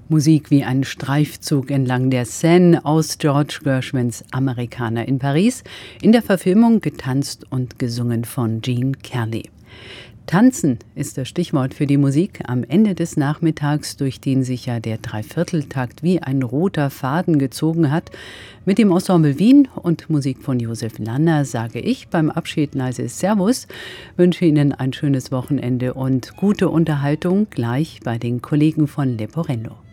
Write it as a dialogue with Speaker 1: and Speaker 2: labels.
Speaker 1: Musik wie ein Streifzug entlang der Seine aus George Gershwins Amerikaner in Paris, in der Verfilmung getanzt und gesungen von Gene Kelly. Tanzen ist das Stichwort für die Musik am Ende des Nachmittags, durch den sich ja der Dreivierteltakt wie ein roter Faden gezogen hat. Mit dem Ensemble Wien und Musik von Josef Lanner sage ich beim Abschied leise Servus, wünsche Ihnen ein schönes Wochenende und gute Unterhaltung gleich bei den Kollegen von Leporello.